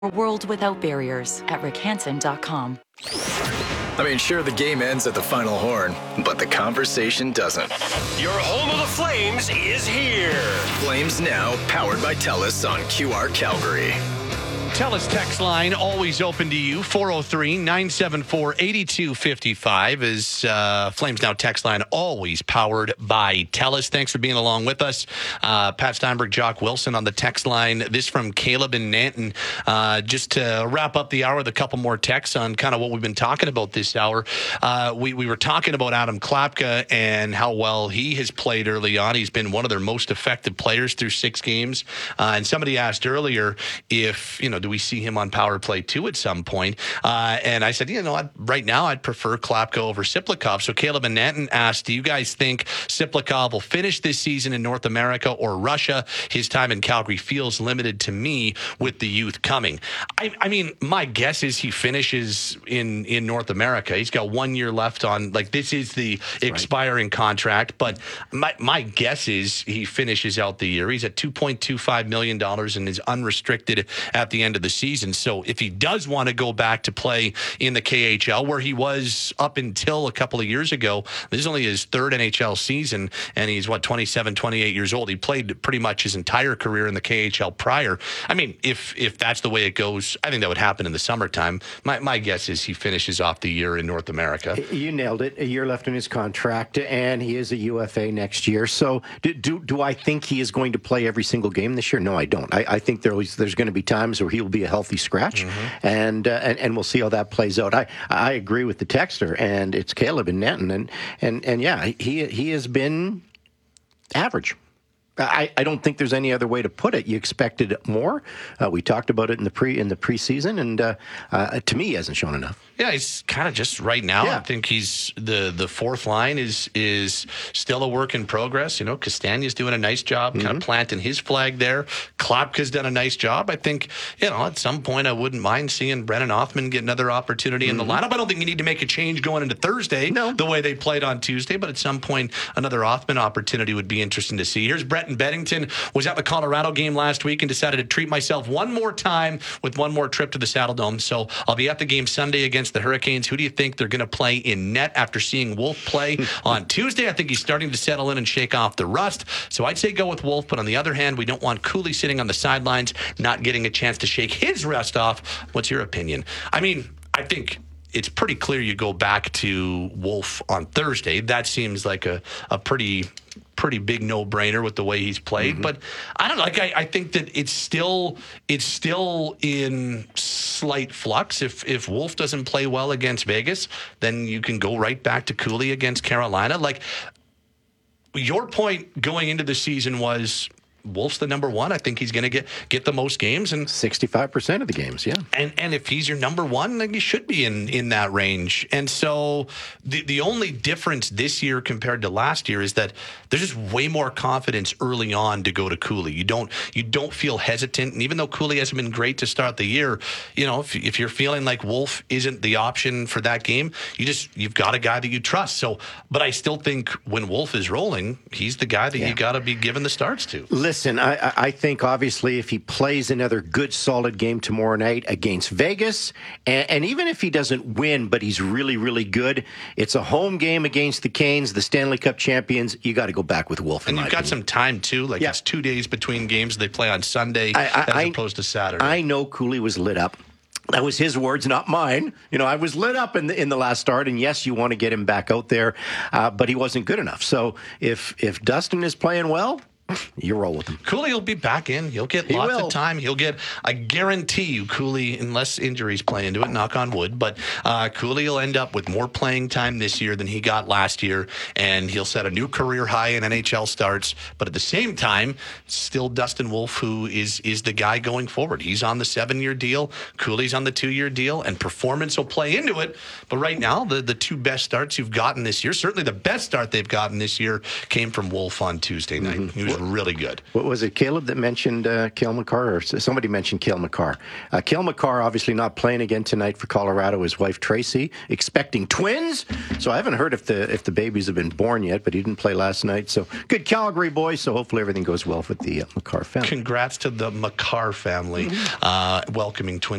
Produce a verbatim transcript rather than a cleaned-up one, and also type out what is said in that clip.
A world without barriers at rick hansen dot com. I mean, sure, the game ends at the final horn, but the conversation doesn't. Your home of the Flames is here. Flames Now, powered by TELUS on Q R Calgary. TELUS text line always open to you. four oh three, nine seven four, eight two five five is uh, Flames Now text line, always powered by TELUS. Thanks for being along with us. Uh, Pat Steinberg, Jock Wilson on the text line. This from Caleb in Nanton. Uh, just to wrap up the hour with a couple more texts on kind of what we've been talking about this hour. Uh, we, we were talking about Adam Klapka and how well he has played early on. He's been one of their most effective players through six games. Uh, and somebody asked earlier if, you know, do we see him on power play two at some point? Uh, and I said, you know, I'd, right now I'd prefer Klapka over Siplikov. So Caleb and Nanton asked, do you guys think Siplikov will finish this season in North America or Russia? His time in Calgary feels limited to me with the youth coming. I, I mean, my guess is he finishes in, in North America. He's got one year left on, like, this is the That's expiring right. contract. But my, my guess is he finishes out the year. He's at two point two five million dollars and is unrestricted at the end of the season. So if he does want to go back to play in the K H L, where he was up until a couple of years ago, this is only his third N H L season, and he's, what, twenty-seven, twenty-eight years old. He played pretty much his entire career in the K H L prior. I mean, if if that's the way it goes, I think that would happen in the summertime. My, my guess is he finishes off the year in North America. You nailed it. A year left in his contract, and he is a U F A next year. So do do, do I think he is going to play every single game this year? No, I don't. I, I think there was, there's going to be times where he will be a healthy scratch, mm-hmm. and, uh, and and we'll see how that plays out. I I agree with the texter, and it's Caleb in Nanton, and and and yeah, he he has been average. I, I don't think there's any other way to put it. You expected more. Uh, we talked about it in the pre in the preseason, and uh, uh, to me, he hasn't shown enough. Yeah, he's kind of just right now. Yeah. I think he's the the fourth line is is still a work in progress. You know, Castagna's doing a nice job, mm-hmm. kind of planting his flag there. Klapka's done a nice job. I think, you know, at some point I wouldn't mind seeing Brennan Othmann get another opportunity mm-hmm. in the lineup. I don't think you need to make a change going into Thursday, no. the way they played on Tuesday, but at some point another Othmann opportunity would be interesting to see. Here's Brett in Bennington. Was at the Colorado game last week and decided to treat myself one more time with one more trip to the Saddle Dome. So I'll be at the game Sunday against the Hurricanes. Who do you think they're going to play in net after seeing Wolf play on Tuesday? I think he's starting to settle in and shake off the rust. So I'd say go with Wolf. But on the other hand, we don't want Cooley sitting on the sidelines, not getting a chance to shake his rust off. What's your opinion? I mean, I think it's pretty clear you go back to Wolf on Thursday. That seems like a, a pretty... pretty big no-brainer with the way he's played. Mm-hmm. But I don't know. Like I, I think that it's still it's still in slight flux. If if Wolf doesn't play well against Vegas, then you can go right back to Cooley against Carolina. Like, your point going into the season was Wolf's the number one. I think he's going to get get the most games, and sixty-five percent of the games, yeah. And and if he's your number one, then he should be in, in that range. And so the the only difference this year compared to last year is that there's just way more confidence early on to go to Cooley. You don't you don't feel hesitant, and even though Cooley hasn't been great to start the year, you know, if if you're feeling like Wolf isn't the option for that game, you just you've got a guy that you trust. So, but I still think when Wolf is rolling, he's the guy that yeah. you got to be giving the starts to. Listen, I, I think obviously if he plays another good, solid game tomorrow night against Vegas, and, and even if he doesn't win, but he's really, really good, it's a home game against the Canes, the Stanley Cup champions. You got to go back with Wolf. And you've got opinion. some time too. Like yeah. it's two days between games. They play on Sunday I, I, as I, opposed to Saturday. I know Cooley was lit up. That was his words, not mine. You know, I was lit up in the in the last start, and yes, you want to get him back out there, uh, but he wasn't good enough. So if if Dustin is playing well, you roll with him. Cooley will be back in. He'll get he lots will. of time. He'll get, I guarantee you, Cooley, unless injuries play into it, knock on wood, but uh, Cooley will end up with more playing time this year than he got last year, and he'll set a new career high in N H L starts. But at the same time, still Dustin Wolf, who is is the guy going forward. He's on the seven-year deal. Cooley's on the two-year deal, and performance will play into it. But right now, the, the two best starts you've gotten this year, certainly the best start they've gotten this year, came from Wolf on Tuesday night. Mm-hmm. He was really good. What was it, Caleb, that mentioned uh, Cale Makar? Or s- somebody mentioned Cale Makar. Uh, Cale Makar obviously not playing again tonight for Colorado. His wife, Tracy, expecting twins. So I haven't heard if the if the babies have been born yet, but he didn't play last night. So good Calgary boys. So hopefully everything goes well with the uh, Makar family. Congrats to the Makar family uh, welcoming twins.